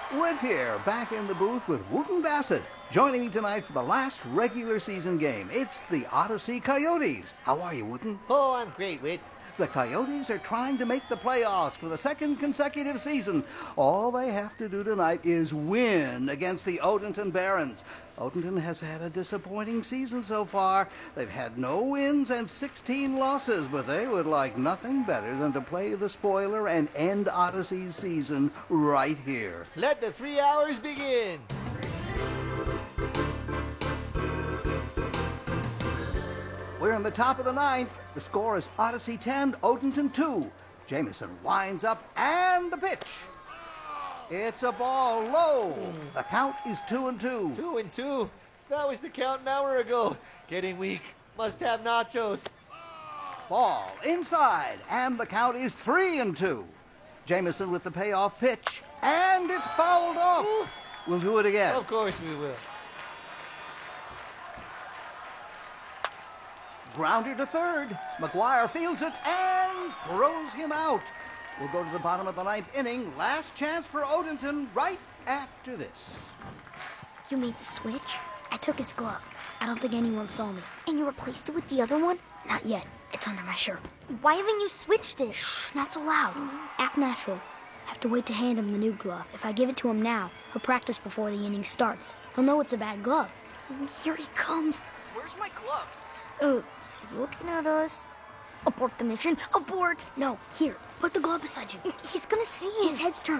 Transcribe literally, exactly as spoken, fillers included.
Whit here, back in the booth with Wooten Bassett. Joining me tonight for the last regular season game. It's the Odyssey Coyotes. How are you, Wooten? Oh, I'm great, Whit. The Coyotes are trying to make the playoffs for the second consecutive season. All they have to do tonight is win against the Odenton Barons. Odenton has had a disappointing season so far. They've had no wins and sixteen losses, but they would like nothing better than to play the spoiler and end Odyssey's season right here. Let the three hours begin. We're in the top of the ninth. The score is Odyssey ten, Odenton two. Jameson winds up, and the pitch. It's a ball low. The count is two and two. Two and two. That was the count an hour ago. Getting weak. Must have nachos. Ball inside, and the count is three and two. Jameson with the payoff pitch, and it's fouled off. Ooh. We'll do it again. Of course we will. Grounder to third. McGuire fields it and throws him out. We'll go to the bottom of the ninth inning. Last chance for Odenton right after this. You made the switch? I took his glove. I don't think anyone saw me. And you replaced it with the other one? Not yet. It's under my shirt. Why haven't you switched it? Shh, not so loud. Act natural. I have to wait to hand him the new glove. If I give it to him now, he'll practice before the inning starts. He'll know it's a bad glove. Here he comes. Where's my glove? Uh, he's looking at us. Abort the mission. Abort! No, here. Put the glove beside you. He's gonna see it. His head's turned.